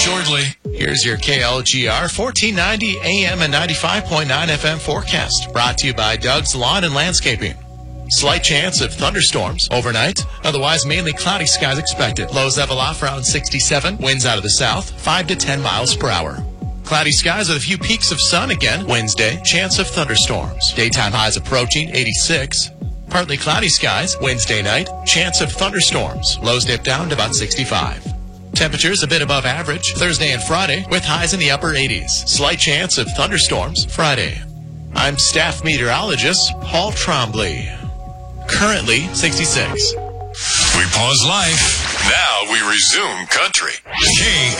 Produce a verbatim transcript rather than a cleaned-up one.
shortly. Here's your K L G R fourteen ninety A M and ninety-five point nine F M forecast. Brought to you by Doug's Lawn and Landscaping. Slight chance of thunderstorms overnight. Otherwise, mainly cloudy skies expected. Lows level off around sixty-seven. Winds out of the south, five to ten miles per hour. Cloudy skies with a few peaks of sun again. Wednesday, chance of thunderstorms. Daytime highs approaching eighty-six. Partly cloudy skies. Wednesday night, chance of thunderstorms. Lows dip down to about sixty-five. Temperatures a bit above average Thursday and Friday with highs in the upper eighties. Slight chance of thunderstorms Friday. I'm staff meteorologist Paul Trombley. Currently sixty-six. We pause life. Now we resume country. K